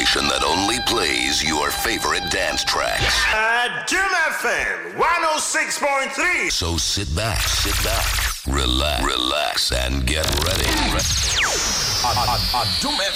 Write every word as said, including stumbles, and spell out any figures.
station that only plays your favorite dance tracks. Uh, Doom F M one oh six point three. So sit back, sit back, relax, relax, and get ready. A, a, a Doom F